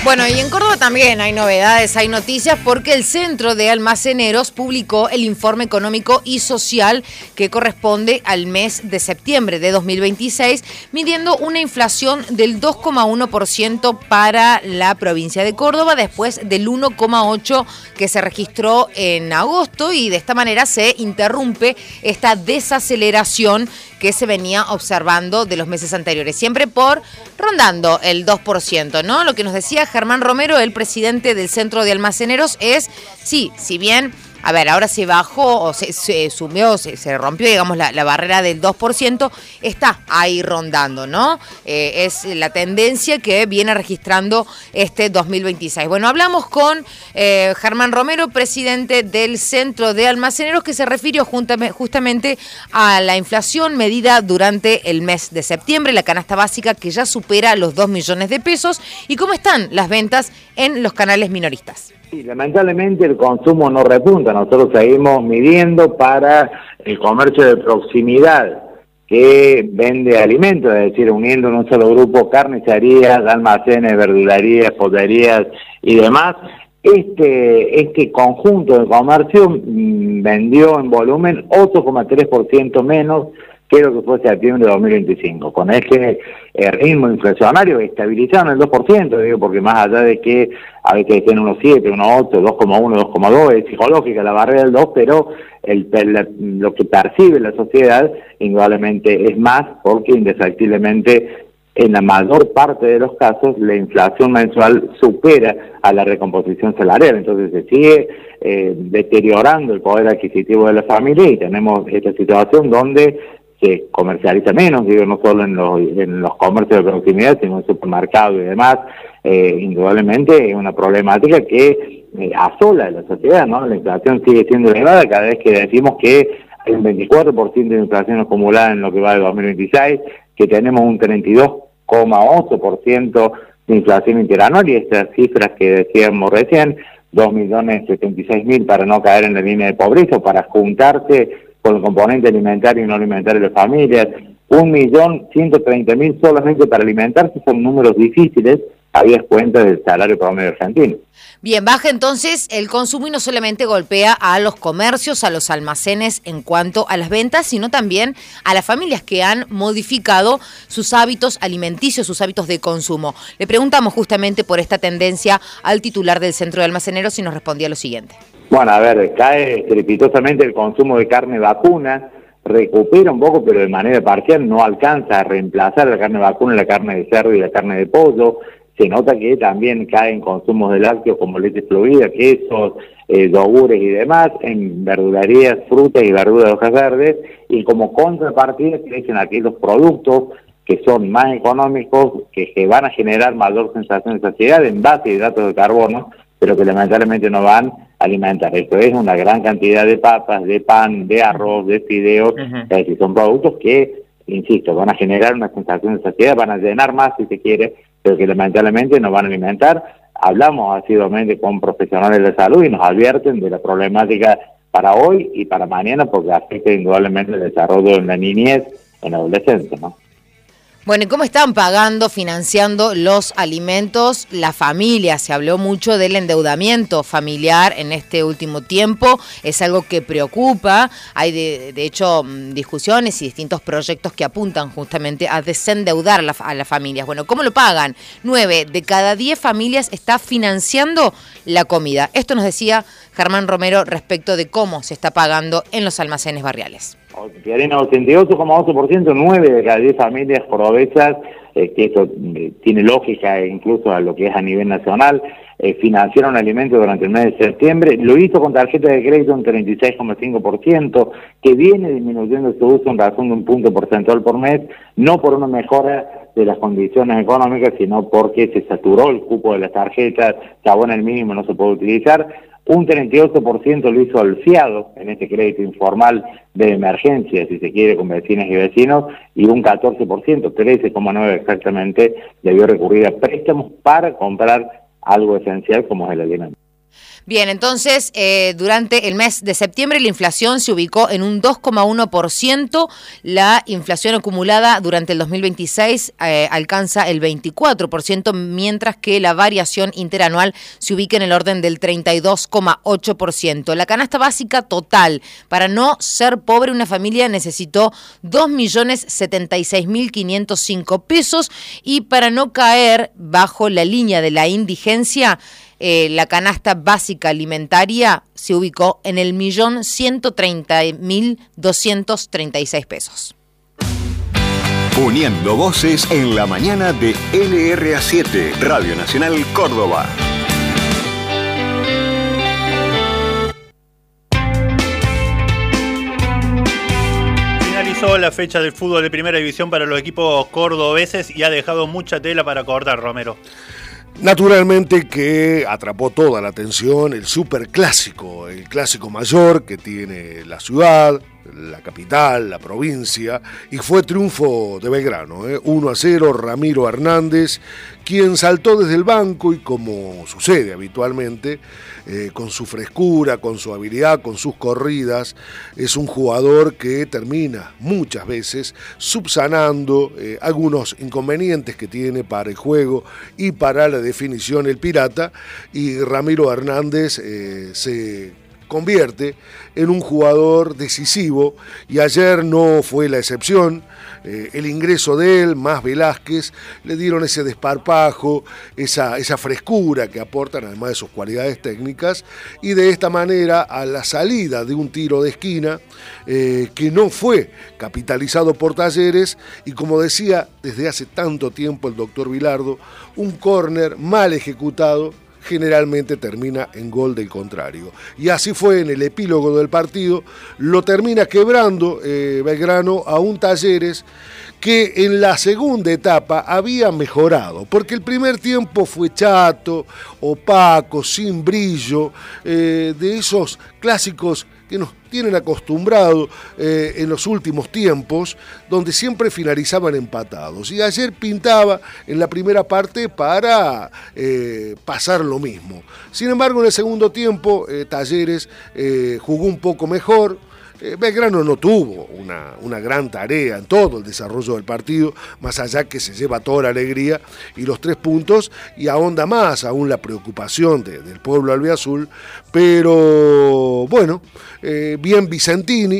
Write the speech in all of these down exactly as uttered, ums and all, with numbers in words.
Bueno, y en Córdoba también hay novedades, hay noticias, porque el Centro de Almaceneros publicó el informe económico y social que corresponde al mes de septiembre de dos mil veintiséis, midiendo una inflación del dos coma uno por ciento para la provincia de Córdoba, después del uno coma ocho por ciento que se registró en agosto, y de esta manera se interrumpe esta desaceleración que se venía observando de los meses anteriores, siempre por rondando el dos por ciento, ¿no? Lo que nos decía Germán Romero, el presidente del Centro de Almaceneros, es, sí, si bien, a ver, ahora se bajó o se, se sumió, se, se rompió, digamos, la, la barrera del dos por ciento, está ahí rondando, ¿no? Eh, es la tendencia que viene registrando este dos mil veintiséis. Bueno, hablamos con eh, Germán Romero, presidente del Centro de Almaceneros, que se refirió juntame, justamente a la inflación medida durante el mes de septiembre, la canasta básica que ya supera los dos millones de pesos, y cómo están las ventas en los canales minoristas. Sí, lamentablemente el consumo no repunta. Nosotros seguimos midiendo para el comercio de proximidad que vende alimentos, es decir, uniendo en un solo grupo carnicerías, almacenes, verdulerías, pollerías y demás. Este, este conjunto de comercio mmm, vendió en volumen ocho coma tres por ciento menos que lo que fue septiembre de dos mil veinticinco. Con este eh, ritmo inflacionario estabilizado en el dos por ciento, digo, porque más allá de que a veces estén unos siete, unos ocho, dos coma uno, dos coma dos, es psicológica la barrera del dos, pero el, el, lo que percibe la sociedad indudablemente es más, porque indefectiblemente en la mayor parte de los casos la inflación mensual supera a la recomposición salarial, entonces se sigue eh, deteriorando el poder adquisitivo de la familia, y tenemos esta situación donde se comercializa menos, digo, no solo en los, en los comercios de proximidad, sino en supermercados y demás. Eh, indudablemente es una problemática que eh, asola a la sociedad, ¿no? La inflación sigue siendo elevada cada vez que decimos que hay un veinticuatro por ciento de inflación acumulada en lo que va de dos mil veintiséis, que tenemos un treinta y dos coma ocho por ciento de inflación interanual, y estas cifras que decíamos recién, dos millones setenta y seis mil para no caer en la línea de pobreza, para juntarse con el componente alimentario y no alimentario de las familias, un millón ciento treinta mil solamente para alimentarse, son números difíciles, habías cuenta del salario promedio argentino. Bien, baja entonces el consumo y no solamente golpea a los comercios, a los almacenes en cuanto a las ventas, sino también a las familias que han modificado sus hábitos alimenticios, sus hábitos de consumo. Le preguntamos justamente por esta tendencia al titular del Centro de Almaceneros y nos respondía lo siguiente. Bueno, a ver, cae estrepitosamente el consumo de carne vacuna, recupera un poco, pero de manera parcial, no alcanza a reemplazar la carne vacuna, la carne de cerdo y la carne de pollo. Se nota que también caen consumos de lácteos como leche fluida, quesos, eh, yogures y demás, en verdulerías, frutas y verduras de hojas verdes, y como contrapartida crecen aquellos productos que son más económicos, que, que van a generar mayor sensación de saciedad en base a hidratos de carbono, pero que lamentablemente no van a alimentar. Esto es una gran cantidad de papas, de pan, de arroz, de fideos, uh-huh. Es decir, son productos que, insisto, van a generar una sensación de saciedad, van a llenar más si se quiere, pero que lamentablemente no van a alimentar. Hablamos asiduamente con profesionales de salud y nos advierten de la problemática para hoy y para mañana, porque afecta indudablemente el desarrollo en la niñez, en la adolescencia, ¿no? Bueno, ¿y cómo están pagando, financiando los alimentos las familias? Se habló mucho del endeudamiento familiar en este último tiempo, es algo que preocupa, hay de, de hecho discusiones y distintos proyectos que apuntan justamente a desendeudar la, a las familias. Bueno, ¿cómo lo pagan? Nueve de cada diez familias está financiando la comida. Esto nos decía Germán Romero respecto de cómo se está pagando en los almacenes barriales. Tienen ochenta y ocho coma ocho por ciento, nueve de cada diez familias cordobesas, eh, que eso eh, tiene lógica incluso a lo que es a nivel nacional, eh, financiaron alimentos durante el mes de septiembre, lo hizo con tarjeta de crédito un treinta y seis coma cinco por ciento, que viene disminuyendo su uso en razón de un punto porcentual por mes, no por una mejora de las condiciones económicas, sino porque se saturó el cupo de las tarjetas, se abona el mínimo, no se puede utilizar. Un treinta y ocho por ciento lo hizo al fiado en este crédito informal de emergencia, si se quiere, con vecinas y vecinos, y un catorce por ciento, trece coma nueve por ciento exactamente, debió recurrir a préstamos para comprar algo esencial como es el alimento. Bien, entonces, eh, durante el mes de septiembre la inflación se ubicó en un dos coma uno por ciento. La inflación acumulada durante el dos mil veintiséis eh, alcanza el veinticuatro por ciento, mientras que la variación interanual se ubica en el orden del treinta y dos coma ocho por ciento. La canasta básica total para no ser pobre, una familia necesitó dos millones setenta y seis mil quinientos cinco pesos, y para no caer bajo la línea de la indigencia, Eh, la canasta básica alimentaria se ubicó en el millón ciento treinta mil doscientos treinta y seis pesos. Uniendo voces en la mañana de L R A siete, Radio Nacional Córdoba. Finalizó la fecha del fútbol de primera división para los equipos cordobeses y ha dejado mucha tela para cortar, Romero. Naturalmente que atrapó toda la atención el superclásico, el clásico mayor que tiene la ciudad, la capital, la provincia, y fue triunfo de Belgrano, ¿eh? uno a cero, Ramiro Hernández, quien saltó desde el banco y, como sucede habitualmente, eh, con su frescura, con su habilidad, con sus corridas, es un jugador que termina muchas veces subsanando eh, algunos inconvenientes que tiene para el juego y para la definición el Pirata, y Ramiro Hernández eh, se convierte en un jugador decisivo, y ayer no fue la excepción. Eh, el ingreso de él, más Velázquez, le dieron ese desparpajo, esa, esa frescura que aportan, además de sus cualidades técnicas, y de esta manera, a la salida de un tiro de esquina eh, que no fue capitalizado por Talleres, y como decía desde hace tanto tiempo el doctor Vilardo, un córner mal ejecutado generalmente termina en gol del contrario. Y así fue en el epílogo del partido, lo termina quebrando eh, Belgrano a un Talleres que en la segunda etapa había mejorado, porque el primer tiempo fue chato, opaco, sin brillo, eh, de esos clásicos que nos tienen acostumbrado eh, en los últimos tiempos, donde siempre finalizaban empatados. Y ayer pintaba en la primera parte para eh, pasar lo mismo. Sin embargo, en el segundo tiempo, eh, Talleres eh, jugó un poco mejor. Eh, Belgrano no tuvo una, una gran tarea en todo el desarrollo del partido, más allá que se lleva toda la alegría y los tres puntos, y ahonda más aún la preocupación de, del pueblo albiazul, pero bueno, eh, bien Vicentini,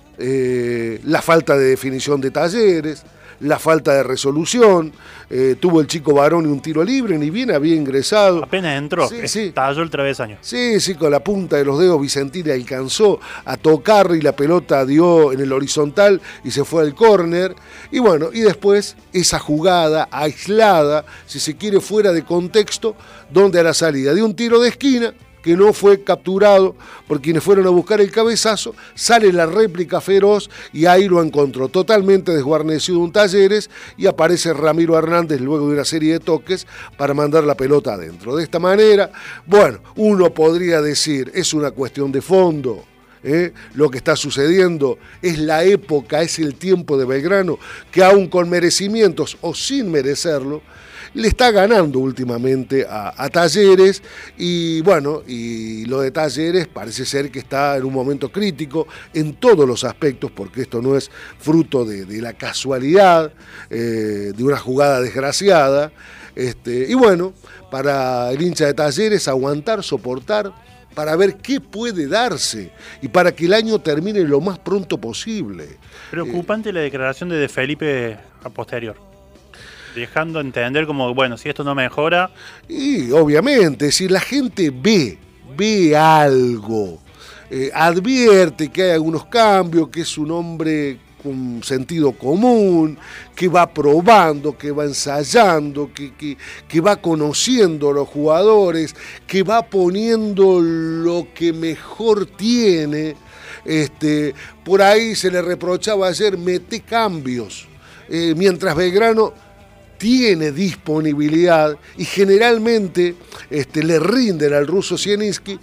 eh, la falta de definición de Talleres, la falta de resolución, eh, tuvo el chico Baroni un tiro libre, ni bien había ingresado. Apenas entró, sí, sí. estalló el travesaño. Sí, sí, con la punta de los dedos Vicentini alcanzó a tocar y la pelota dio en el horizontal y se fue al córner. Y bueno, y después esa jugada aislada, si se quiere fuera de contexto, donde a la salida de un tiro de esquina, que no fue capturado por quienes fueron a buscar el cabezazo, sale la réplica feroz y ahí lo encontró totalmente desguarnecido un Talleres, y aparece Ramiro Hernández luego de una serie de toques para mandar la pelota adentro. De esta manera, bueno, uno podría decir, es una cuestión de fondo. ¿Eh? Lo que está sucediendo es la época, es el tiempo de Belgrano, que aún con merecimientos o sin merecerlo, le está ganando últimamente a, a Talleres, y bueno, y lo de Talleres parece ser que está en un momento crítico en todos los aspectos, porque esto no es fruto de, de la casualidad, eh, de una jugada desgraciada, este, y bueno, para el hincha de Talleres aguantar, soportar, para ver qué puede darse y para que el año termine lo más pronto posible. Preocupante eh, la declaración de De Felipe a posterior, dejando entender como, bueno, si esto no mejora... Y obviamente, si la gente ve, ve algo, eh, advierte que hay algunos cambios, que es un hombre con sentido común, que va probando, que va ensayando, que, que, que va conociendo a los jugadores, que va poniendo lo que mejor tiene. Este, por ahí se le reprochaba ayer, mete cambios, eh, mientras Belgrano tiene disponibilidad y generalmente este, le rinden al ruso Zielinski,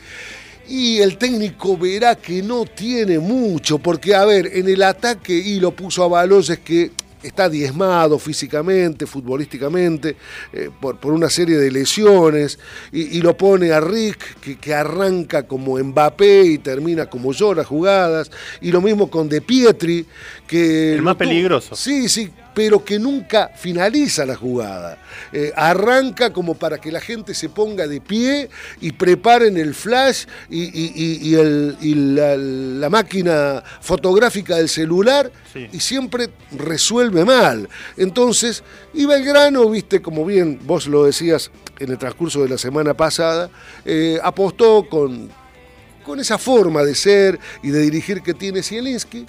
y el técnico verá que no tiene mucho, porque a ver, en el ataque, y lo puso a Baloyes, que está diezmado físicamente, futbolísticamente, eh, por, por una serie de lesiones, y, y lo pone a Rick, que, que arranca como Mbappé y termina como yo las jugadas, y lo mismo con De Pietri, que... El más tuvo, peligroso. Sí, sí, pero que nunca finaliza la jugada. Eh, arranca como para que la gente se ponga de pie y preparen el flash y, y, y, y, el, y la, la máquina fotográfica del celular, sí. Y siempre resuelve mal. Entonces, y Belgrano, viste, como bien vos lo decías en el transcurso de la semana pasada, eh, apostó con, con esa forma de ser y de dirigir que tiene Zielinski,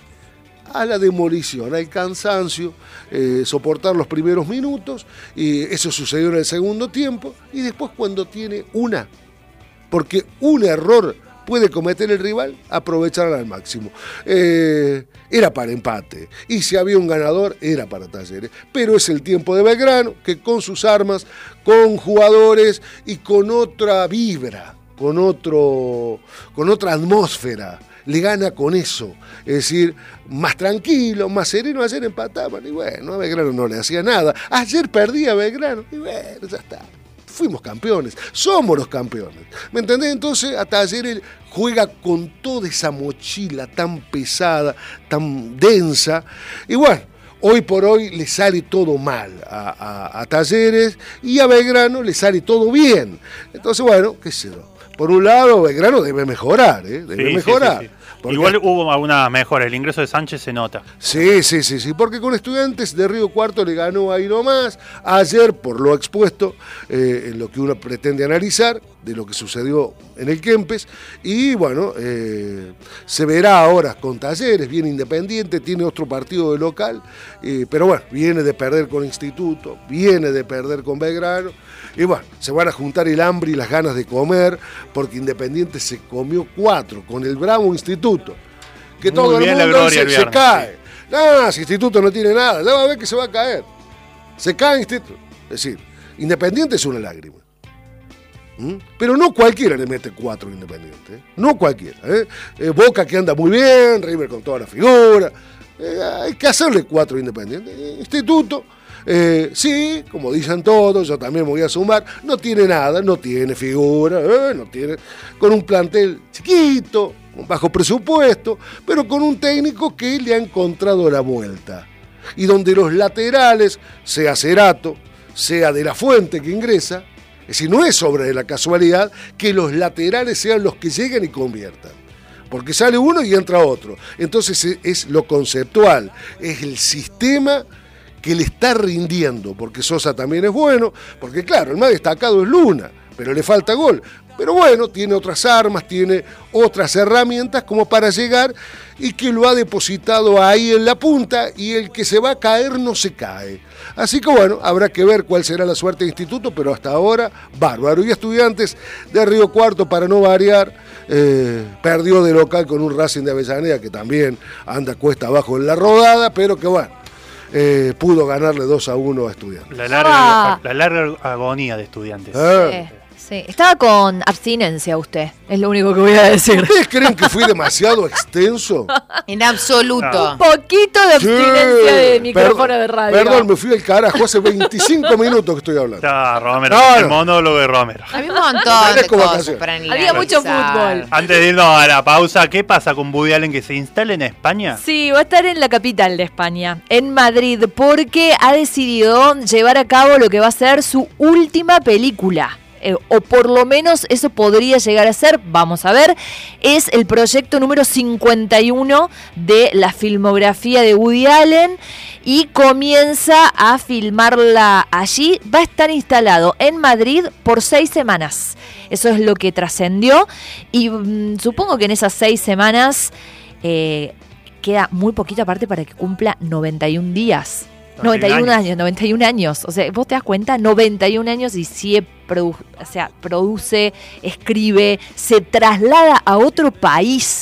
a la demolición, al cansancio, eh, soportar los primeros minutos, y eso sucedió en el segundo tiempo, y después cuando tiene una, porque un error puede cometer el rival, aprovecharla al máximo. Eh, era para empate, y si había un ganador, era para Talleres, pero es el tiempo de Belgrano, que con sus armas, con jugadores y con otra vibra, con, otro, con otra atmósfera, le gana con eso, es decir, más tranquilo, más sereno. Ayer empataban y bueno, a Belgrano no le hacía nada. Ayer perdía Belgrano y bueno, ya está. Fuimos campeones, somos los campeones. ¿Me entendés? Entonces, a Talleres juega con toda esa mochila tan pesada, tan densa, y bueno, hoy por hoy le sale todo mal a, a, a Talleres, y a Belgrano le sale todo bien. Entonces, bueno, qué sé yo. Por un lado, Belgrano debe mejorar, ¿eh? Debe sí, mejorar. Sí, sí, sí. Porque... Igual hubo algunas mejoras, el ingreso de Sánchez se nota. Sí, sí, sí, sí, porque con Estudiantes de Río Cuarto le ganó ahí nomás. Ayer, por lo expuesto, eh, en lo que uno pretende analizar, de lo que sucedió en el Kempes, y bueno, eh, se verá ahora con Talleres, viene Independiente, tiene otro partido de local, eh, pero bueno, viene de perder con Instituto, viene de perder con Belgrano, y bueno, se van a juntar el hambre y las ganas de comer, porque Independiente se comió cuatro con el bravo Instituto, que todo el mundo dice, se cae. Sí. No, si Instituto no tiene nada, ya va a ver que se va a caer. Se cae Instituto. Es decir, Independiente es una lágrima. ¿Mm? Pero no cualquiera le mete cuatro a Independiente. ¿eh? No cualquiera. ¿eh? Eh, Boca que anda muy bien, River con toda la figura. Eh, hay que hacerle cuatro a Independiente. Instituto. Eh, sí, como dicen todos, yo también me voy a sumar, no tiene nada, no tiene figura, eh, no tiene, con un plantel chiquito, con bajo presupuesto, pero con un técnico que le ha encontrado la vuelta, y donde los laterales, sea Cerato, sea De la Fuente que ingresa, es decir, no es obra de la casualidad que los laterales sean los que lleguen y conviertan, porque sale uno y entra otro, entonces es lo conceptual, es el sistema que le está rindiendo, porque Sosa también es bueno, porque claro, el más destacado es Luna, pero le falta gol. Pero bueno, tiene otras armas, tiene otras herramientas como para llegar, y que lo ha depositado ahí en la punta, y el que se va a caer no se cae. Así que bueno, habrá que ver cuál será la suerte de Instituto, pero hasta ahora, bárbaro. Y Estudiantes de Río Cuarto, para no variar, eh, perdió de local con un Racing de Avellaneda, que también anda cuesta abajo en la rodada, pero que bueno, Eh, pudo ganarle dos a uno a Estudiantes. La larga, ah. la larga agonía de Estudiantes. Eh. Sí. Sí, estaba con abstinencia usted, es lo único que voy a decir. ¿Ustedes creen que fui demasiado extenso? En absoluto. No. Un poquito de abstinencia sí. de micrófono Perdón, de radio. Perdón, me fui al carajo, hace veinticinco minutos que estoy hablando. Ah, Romero, no, el no. monólogo de Romero. Había un montón de cosas para analizar. Había mucho fútbol. Antes de irnos a la pausa, ¿qué pasa con Woody Allen que se instala en España? Sí, va a estar en la capital de España, en Madrid, porque ha decidido llevar a cabo lo que va a ser su última película. Eh, o por lo menos eso podría llegar a ser, vamos a ver, es el proyecto número cincuenta y uno de la filmografía de Woody Allen, y comienza a filmarla allí. Va a estar instalado en Madrid por seis semanas, eso es lo que trascendió, y mmm, supongo que en esas seis semanas eh, queda muy poquita parte para que cumpla noventa y un días. noventa y un años, noventa y un años. O sea, vos te das cuenta, noventa y un años, y sí produ- o sea, produce, escribe, se traslada a otro país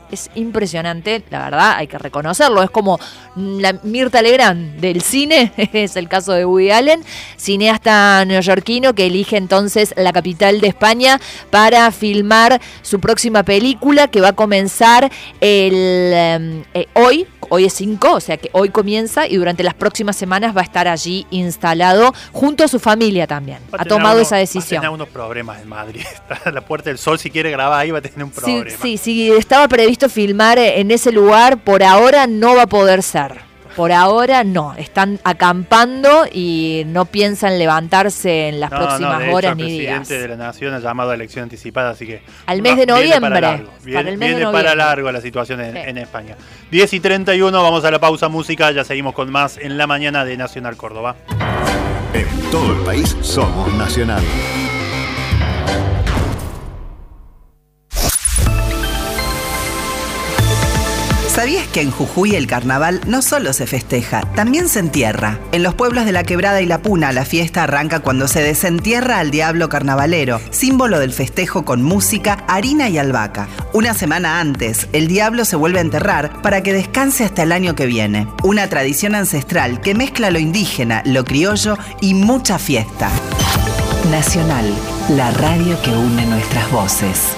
es impresionante, la verdad, hay que reconocerlo. Es como la Mirta Legrand del cine, es el caso de Woody Allen, cineasta neoyorquino que elige entonces la capital de España para filmar su próxima película, que va a comenzar el eh, hoy, hoy es cinco, o sea que hoy comienza y durante las próximas semanas va a estar allí instalado junto a su familia también. Ha tomado unos, esa decisión. Va a tener unos problemas en Madrid. Está la Puerta del Sol, si quiere grabar ahí va a tener un problema. Sí, sí, sí, estaba previsto filmar en ese lugar, por ahora no va a poder ser. Por ahora no, están acampando y no piensan levantarse en las no, próximas no, de horas hecho, ni días. El presidente de la Nación ha llamado a elección anticipada, así que... Al mes de noviembre. Viene para largo, viene, para el mes viene de noviembre. para largo la situación en, sí. en España. diez y treinta y uno, vamos a la pausa música, ya seguimos con más en la mañana de Nacional Córdoba. En todo el país somos Nacional. ¿Sabías que en Jujuy el carnaval no solo se festeja, también se entierra? En los pueblos de La Quebrada y La Puna, la fiesta arranca cuando se desentierra al diablo carnavalero, símbolo del festejo con música, harina y albahaca. Una semana antes, el diablo se vuelve a enterrar para que descanse hasta el año que viene. Una tradición ancestral que mezcla lo indígena, lo criollo y mucha fiesta. Nacional, la radio que une nuestras voces.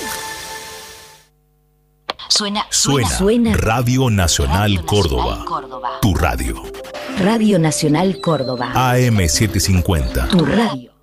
Suena, suena, suena Radio Nacional, radio Córdoba. Nacional Córdoba. Tu radio. Radio Nacional Córdoba. A M setecientos cincuenta. Tu radio.